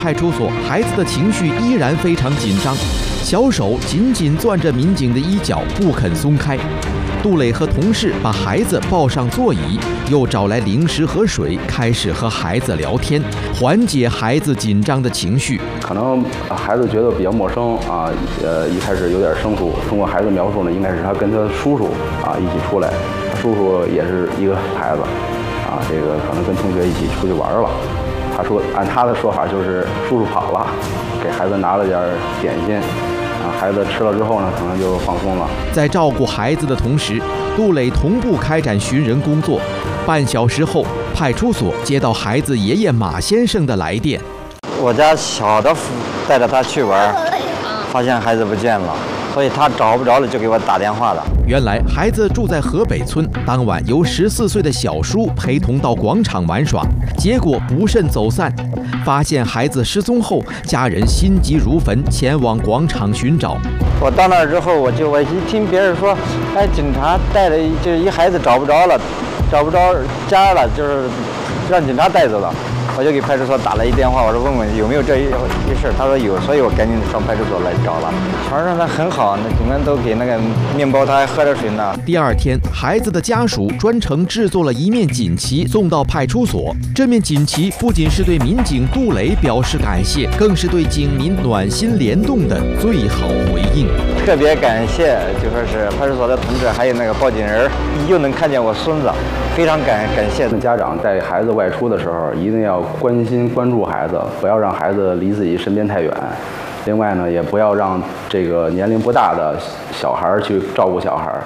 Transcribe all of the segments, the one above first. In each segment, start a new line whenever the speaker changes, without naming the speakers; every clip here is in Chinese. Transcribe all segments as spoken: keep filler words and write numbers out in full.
派出所，孩子的情绪依然非常紧张，小手紧紧攥着民警的衣角，不肯松开。杜磊和同事把孩子抱上座椅，又找来零食和水，开始和孩子聊天，缓解孩子紧张的情绪。
可能孩子觉得比较陌生啊，呃，一开始有点生疏。通过孩子描述呢，应该是他跟他叔叔啊一起出来，他叔叔也是一个孩子，啊，这个可能跟同学一起出去玩了。他说，按他的说法就是叔叔跑了，给孩子拿了点点心。啊，孩子吃了之后呢，可能就放松了。
在照顾孩子的同时，杜磊同步开展寻人工作。半小时后，派出所接到孩子爷爷马先生的来电。
我家小的带着他去玩，发现孩子不见了，所以他找不着了，就给我打电话了。
原来孩子住在河北村，当晚由十四岁的小叔陪同到广场玩耍，结果不慎走散。发现孩子失踪后，家人心急如焚，前往广场寻找。
我到那儿之后，我就我一听别人说，哎，警察带着就是一孩子找不着了，找不着家了，就是让警察带走了。我就给派出所打了一电话，我说问问有没有这一一事，他说有，所以我赶紧上派出所来找了。船上他很好，那警官都给那个面包，他还喝点水呢。
第二天，孩子的家属专程制作了一面锦旗送到派出所。这面锦旗不仅是对民警杜磊表示感谢，更是对警民暖心联动的最好回应。
特别感谢，就说是派出所的同志，还有那个报警人，又能看见我孙子，非常感感谢。
家长带孩子外出的时候，一定要关心关注孩子，不要让孩子离自己身边太远。另外呢，也不要让这个年龄不大的小孩去照顾小孩。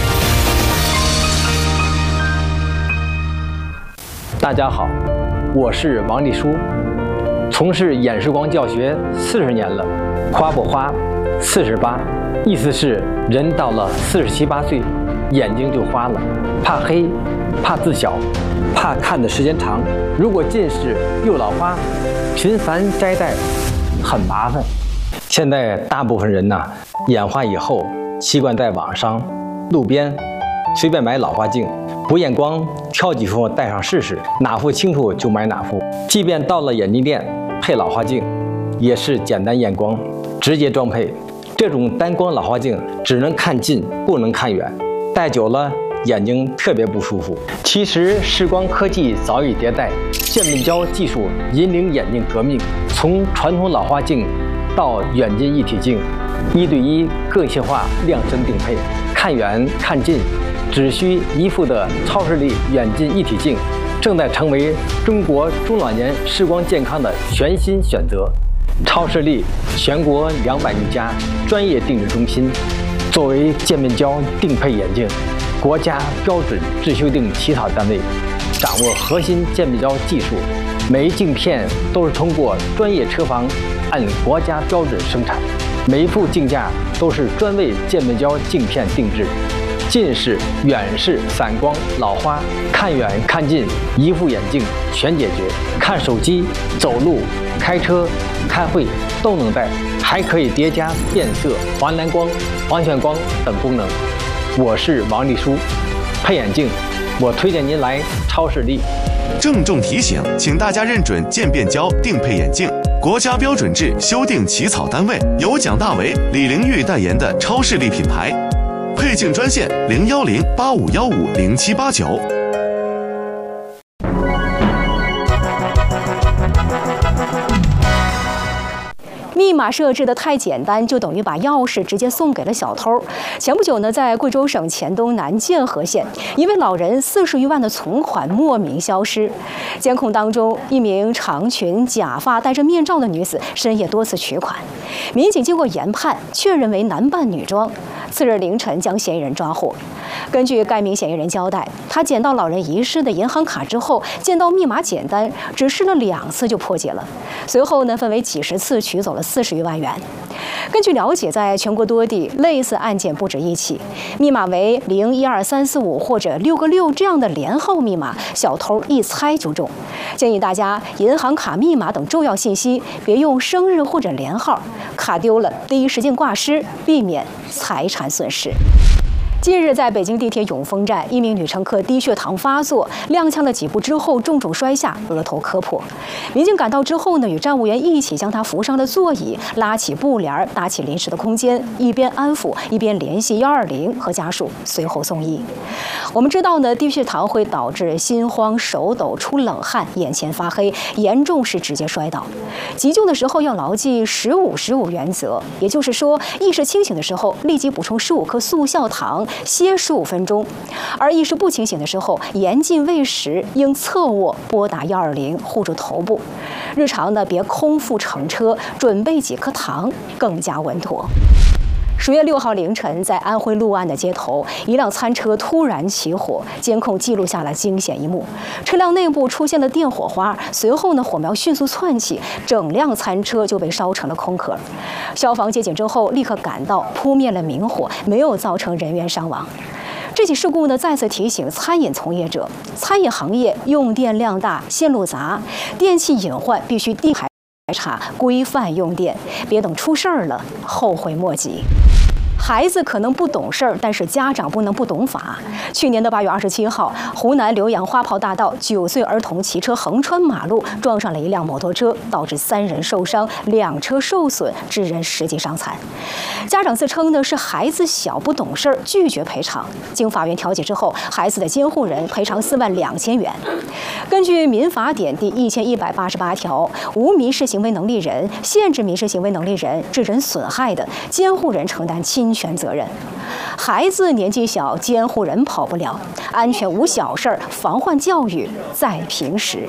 大家好，我是王立书，从事演示光教学四十年了。花不花，四十八，意思是人到了四十七八岁，眼睛就花了，怕黑，怕字小，怕看的时间长。如果近视又老花，频繁摘戴很麻烦。现在大部分人呐，眼花以后习惯在网上、路边随便买老花镜，不验光，挑几副戴上试试，哪副清楚就买哪副。即便到了眼镜店配老花镜，也是简单验光，直接装配。这种单光老花镜只能看近，不能看远，戴久了眼睛特别不舒服。其实视光科技早已迭代，渐变焦技术引领眼镜革命，从传统老花镜到远近一体镜，一对一个性化量身定配，看远看近只需一副的超视力远近一体镜，正在成为中国中老年视光健康的全新选择。超视力全国两百余家专业定制中心，作为渐变焦定配眼镜国家标准制修订起草单位，掌握核心渐变焦技术，每一镜片都是通过专业车房按国家标准生产，每一副镜架都是专为渐变焦镜片定制。近视、远视、散光、老花，看远看近，一副眼镜全解决。看手机、走路、开车、开会都能戴，还可以叠加变色、环蓝光、环旋光等功能。我是王立书，配眼镜，我推荐您来超视力。
郑重提醒，请大家认准渐变焦定配眼镜，国家标准制修订起草单位由蒋大为、李玲玉代言的超视力品牌。配镜专线零幺零八五幺五零七八九。
密码设置的太简单，就等于把钥匙直接送给了小偷。前不久呢，在贵州省黔东南建和县，一位老人四十余万的存款莫名消失。监控当中，一名长裙、假发、戴着面罩的女子深夜多次取款，民警经过研判，确认为男扮女装。次日凌晨将嫌疑人抓获。根据该名嫌疑人交代，他捡到老人遗失的银行卡之后，见到密码简单，只试了两次就破解了。随后呢，分为几十次取走了四十余万元。根据了解，在全国多地类似案件不止一起，密码为零一二三四五或者六个六这样的连号密码，小偷一猜就中。建议大家银行卡密码等重要信息别用生日或者连号，卡丢了第一时间挂失，避免财产损失。 近日，在北京地铁永丰站，一名女乘客低血糖发作，踉跄了几步之后重重摔下，额头磕破。民警赶到之后呢，与站务员一起将她扶上了座椅，拉起布帘，搭起临时的空间，一边安抚，一边联系幺二零和家属，随后送医。我们知道呢，低血糖会导致心慌、手抖、出冷汗、眼前发黑，严重是直接摔倒。急救的时候要牢记十五十五原则，也就是说，意识清醒的时候立即补充十五克速效糖。歇十五分钟，而意识不清醒的时候，严禁喂食，应侧卧拨打幺二零护住头部。日常呢，别空腹乘车，准备几颗糖更加稳妥。十月六号凌晨，在安徽六安的街头，一辆餐车突然起火，监控记录下了惊险一幕。车辆内部出现了电火花，随后呢，火苗迅速窜起，整辆餐车就被烧成了空壳。消防接警之后，立刻赶到扑灭了明火，没有造成人员伤亡。这起事故呢，再次提醒餐饮从业者，餐饮行业用电量大、线路杂，电器隐患必须第一排查，规范用电，别等出事儿了后悔莫及。孩子可能不懂事儿，但是家长不能不懂法。去年的八月二十七号，湖南浏阳花炮大道，九岁儿童骑车横穿马路，撞上了一辆摩托车，导致三人受伤，两车受损，致人十级伤残。家长自称呢是孩子小不懂事儿，拒绝赔偿。经法院调解之后，孩子的监护人赔偿四万两千元。根据民法典第一千一百八十八条，无民事行为能力人、限制民事行为能力人致人损害的，监护人承担侵权责任。孩子年纪小，监护人跑不了，安全无小事儿，防患教育在平时。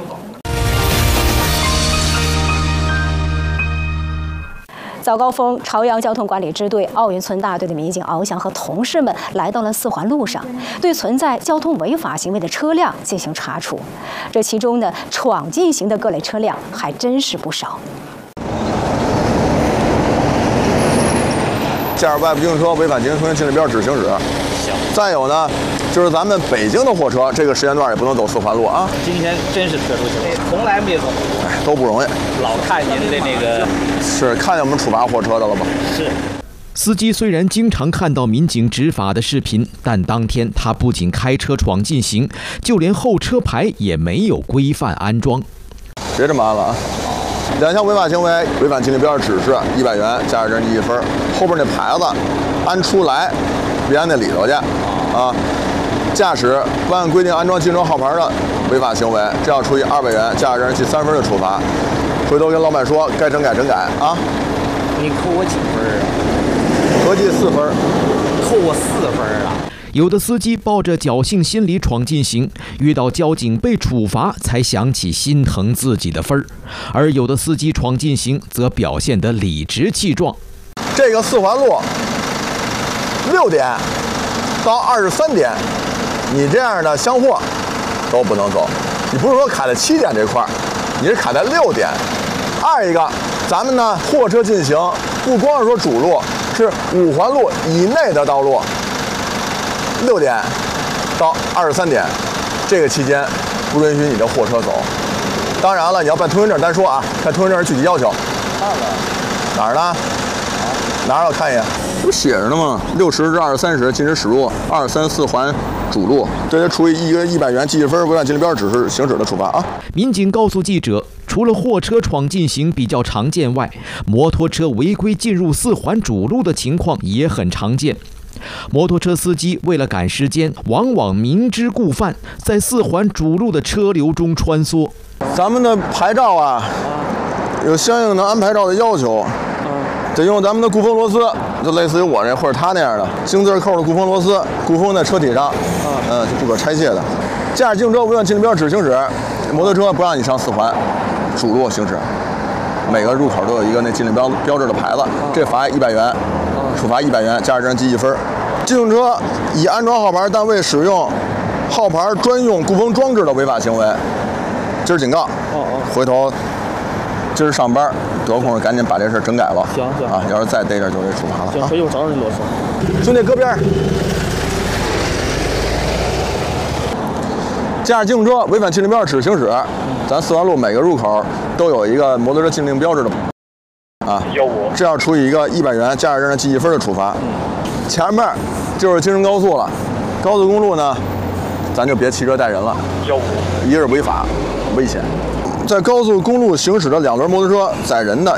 早高峰，朝阳交通管理支队奥运村大队的民警翱翔和同事们来到了四环路上，对存在交通违法行为的车辆进行查处。这其中呢，闯进型的各类车辆还真是不少。
驾驶外部行车违反交通禁止标志行驶。行。再有呢，就是咱们北京的货车，这个时间段也不能走四环路啊。
今天真是特殊情况，从来没走。
哎，都不容易。
老看您的那个。
是看见我们处罚货车的了吗？
是。
司机虽然经常看到民警执法的视频，但当天他不仅开车闯禁行，就连后车牌也没有规范安装。
别这么安了啊！两项违法行为，违反禁令标志指示一百元，驾驶证记一分。后边那牌子安出来，别安那里头去啊！驾驶不按规定安装竞争号牌的违法行为，这要处以二百元，驾驶证记三分的处罚。回头跟老板说，该整改整改啊！
你扣我几分啊？
合计四分，
扣我四分啊！
有的司机抱着侥幸心理闯禁行，遇到交警被处罚才想起心疼自己的分儿；而有的司机闯禁行则表现得理直气壮。
这个四环路六点到二十三点，你这样的厢货都不能走。你不是说卡在七点这块儿，你是卡在六点。二一个，咱们呢货车进行不光是说主路，是五环路以内的道路。六点到二十三点，这个期间不允许你的货车走。当然了，你要办通行证单说啊，看通行证是具体要求。
看了。
哪儿呢？哪儿？我看一眼，这不写着呢吗？六十至二十三时禁止驶入二三四环主路，对他处以一个一百元记一分违反禁令标志指示行驶的处罚啊！
民警告诉记者，除了货车闯禁行比较常见外，摩托车违规进入四环主路的情况也很常见。摩托车司机为了赶时间，往往明知故犯，在四环主路的车流中穿梭。
咱们的牌照啊，有相应的安牌照的要求，得用咱们的固封螺丝，就类似于我这或者他那样的精字扣的固封螺丝，固封在车体上，嗯，就不可拆卸的。驾驶竞车违反禁令标志行驶，摩托车不让你上四环主路行驶，每个入口都有一个那禁令标标志的牌子，这罚一百元。处罚一百元，驾驶证记一分。机动车已安装号牌但未使用号牌专用固封装置的违法行为，今儿警告。哦哦。回头今儿上班得空赶紧把这事整改了。
行行。啊，
要是再逮着就得处罚了。
行，回去我找找你螺丝。
兄弟，搁边。驾驶机动车违反禁令标志行驶，咱四环路每个入口都有一个摩托车禁令标志的。啊，这要处以一个一百元驾驶证记一分的处罚。前面就是京深高速了。高速公路呢，咱就别骑车带人了，一是违法、危险。在高速公路行驶的两轮摩托车载人的